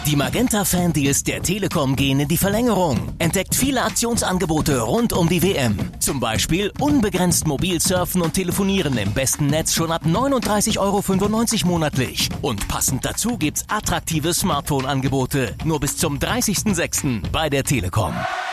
Die Magenta-Fan-Deals der Telekom gehen in die Verlängerung. Entdeckt viele Aktionsangebote rund um die WM. Zum Beispiel unbegrenzt mobil surfen und telefonieren im besten Netz schon ab 39,95 € monatlich. Und passend dazu gibt's attraktive Smartphone-Angebote. Nur bis zum 30.06. bei der Telekom.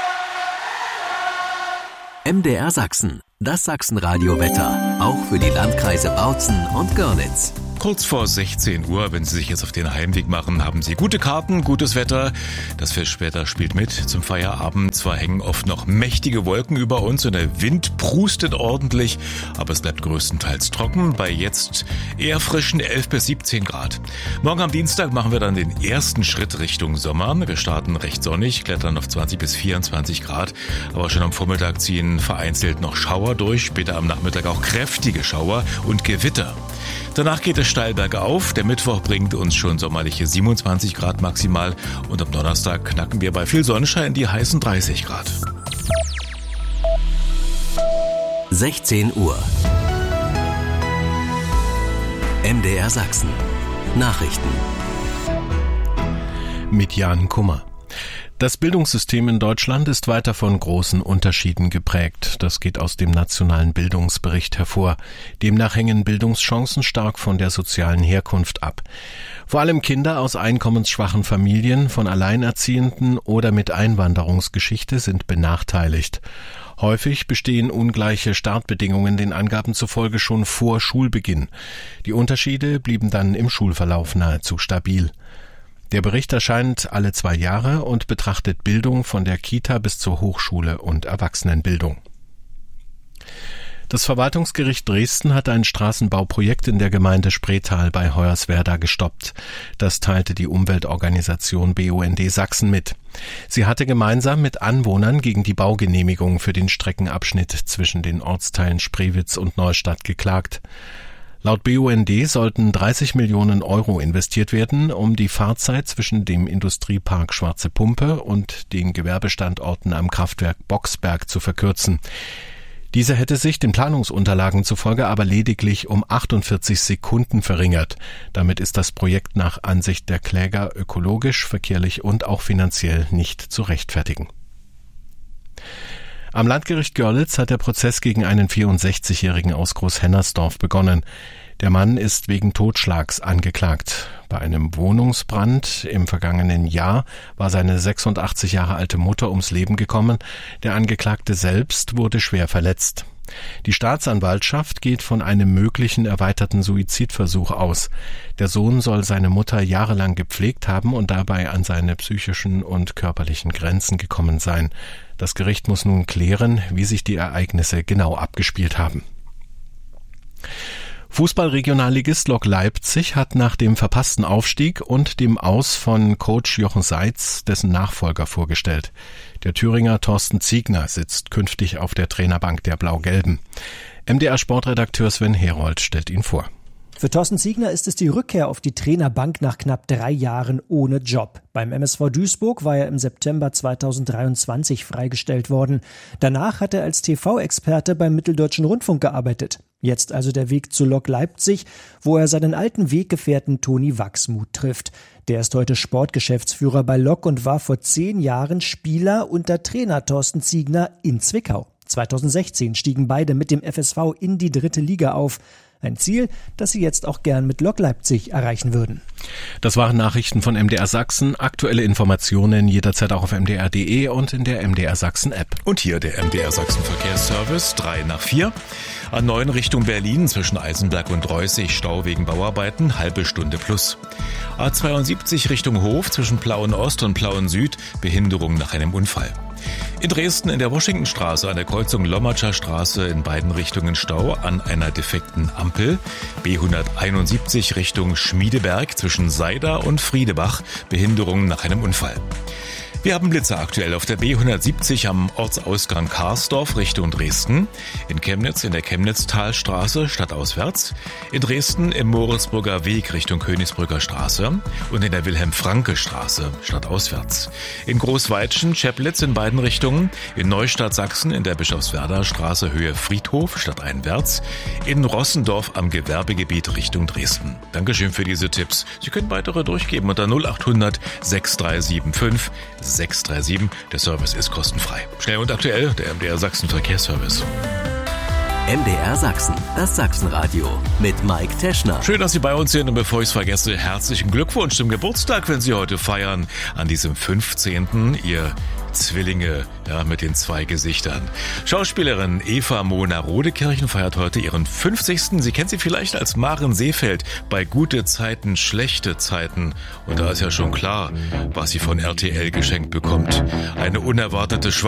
MDR Sachsen, das Sachsenradio-Wetter. Auch für die Landkreise Bautzen und Görlitz. Kurz vor 16 Uhr, wenn Sie sich jetzt auf den Heimweg machen, haben Sie gute Karten, gutes Wetter. Das Festwetter spielt mit zum Feierabend. Zwar hängen oft noch mächtige Wolken über uns und der Wind prustet ordentlich, aber es bleibt größtenteils trocken bei jetzt eher frischen 11 bis 17 Grad. Morgen am Dienstag machen wir dann den ersten Schritt Richtung Sommer. Wir starten recht sonnig, klettern auf 20 bis 24 Grad, aber schon am Vormittag ziehen vereinzelt noch Schauer durch, später am Nachmittag auch kräftige Schauer und Gewitter. Danach geht es steil bergauf. Der Mittwoch bringt uns schon sommerliche 27 Grad maximal und am Donnerstag knacken wir bei viel Sonnenschein die heißen 30 Grad. 16 Uhr. MDR Sachsen. Nachrichten. Mit Jan Kummer. Das Bildungssystem in Deutschland ist weiter von großen Unterschieden geprägt. Das geht aus dem nationalen Bildungsbericht hervor. Demnach hängen Bildungschancen stark von der sozialen Herkunft ab. Vor allem Kinder aus einkommensschwachen Familien, von Alleinerziehenden oder mit Einwanderungsgeschichte sind benachteiligt. Häufig bestehen ungleiche Startbedingungen den Angaben zufolge schon vor Schulbeginn. Die Unterschiede blieben dann im Schulverlauf nahezu stabil. Der Bericht erscheint alle 2 Jahre und betrachtet Bildung von der Kita bis zur Hochschule und Erwachsenenbildung. Das Verwaltungsgericht Dresden hat ein Straßenbauprojekt in der Gemeinde Spreetal bei Hoyerswerda gestoppt. Das teilte die Umweltorganisation BUND Sachsen mit. Sie hatte gemeinsam mit Anwohnern gegen die Baugenehmigung für den Streckenabschnitt zwischen den Ortsteilen Spreewitz und Neustadt geklagt. Laut BUND sollten 30 Millionen € investiert werden, um die Fahrzeit zwischen dem Industriepark Schwarze Pumpe und den Gewerbestandorten am Kraftwerk Boxberg zu verkürzen. Diese hätte sich den Planungsunterlagen zufolge aber lediglich um 48 Sekunden verringert. Damit ist das Projekt nach Ansicht der Kläger ökologisch, verkehrlich und auch finanziell nicht zu rechtfertigen. Am Landgericht Görlitz hat der Prozess gegen einen 64-Jährigen aus Großhennersdorf begonnen. Der Mann ist wegen Totschlags angeklagt. Bei einem Wohnungsbrand im vergangenen Jahr war seine 86 Jahre alte Mutter ums Leben gekommen. Der Angeklagte selbst wurde schwer verletzt. Die Staatsanwaltschaft geht von einem möglichen erweiterten Suizidversuch aus. Der Sohn soll seine Mutter jahrelang gepflegt haben und dabei an seine psychischen und körperlichen Grenzen gekommen sein. Das Gericht muss nun klären, wie sich die Ereignisse genau abgespielt haben. Fußballregionalligist Lok Leipzig hat nach dem verpassten Aufstieg und dem Aus von Coach Jochen Seitz dessen Nachfolger vorgestellt. Der Thüringer Thorsten Ziegner sitzt künftig auf der Trainerbank der Blau-Gelben. MDR-Sportredakteur Sven Herold stellt ihn vor. Für Thorsten Ziegner ist es die Rückkehr auf die Trainerbank nach knapp 3 Jahren ohne Job. Beim MSV Duisburg war er im September 2023 freigestellt worden. Danach hat er als TV-Experte beim Mitteldeutschen Rundfunk gearbeitet. Jetzt also der Weg zu Lok Leipzig, wo er seinen alten Weggefährten Toni Wachsmuth trifft. Der ist heute Sportgeschäftsführer bei Lok und war vor 10 Jahren Spieler unter Trainer Thorsten Ziegner in Zwickau. 2016 stiegen beide mit dem FSV in die 3. Liga auf. Ein Ziel, das sie jetzt auch gern mit Lok Leipzig erreichen würden. Das waren Nachrichten von MDR Sachsen. Aktuelle Informationen jederzeit auch auf mdr.de und in der MDR Sachsen App. Und hier der MDR Sachsen Verkehrsservice, 3 nach 4. A9 Richtung Berlin zwischen Eisenberg und Reußig, Stau wegen Bauarbeiten, halbe Stunde plus. A72 Richtung Hof zwischen Plauen Ost und Plauen Süd, Behinderung nach einem Unfall. In Dresden in der Washingtonstraße an der Kreuzung Lommatscher Straße in beiden Richtungen Stau an einer defekten Ampel. B171 Richtung Schmiedeberg zwischen Seida und Friedebach, Behinderung nach einem Unfall. Wir haben Blitzer aktuell auf der B170 am Ortsausgang Karsdorf Richtung Dresden, in Chemnitz in der Chemnitztalstraße stadtauswärts, in Dresden im Moritzburger Weg Richtung Königsbrücker Straße und in der Wilhelm-Franke-Straße stadtauswärts. In Großweitschen, Cheplitz in beiden Richtungen, in Neustadt Sachsen in der Bischofswerder Straße Höhe Friedhof stadteinwärts, in Rossendorf am Gewerbegebiet Richtung Dresden. Dankeschön für diese Tipps. Sie können weitere durchgeben unter 0800 6375 637. Der Service ist kostenfrei. Schnell und aktuell, der MDR Sachsen Verkehrsservice. MDR Sachsen, das Sachsenradio mit Mike Teschner. Schön, dass Sie bei uns sind und bevor ich es vergesse, herzlichen Glückwunsch zum Geburtstag, wenn Sie heute feiern, an diesem 15. Ihr Zwillinge, ja, mit den 2 Gesichtern. Schauspielerin Eva Mona Rodekirchen feiert heute ihren 50. Sie kennt sie vielleicht als Maren Seefeld bei Gute Zeiten, schlechte Zeiten. Und da ist ja schon klar, was sie von RTL geschenkt bekommt. Eine unerwartete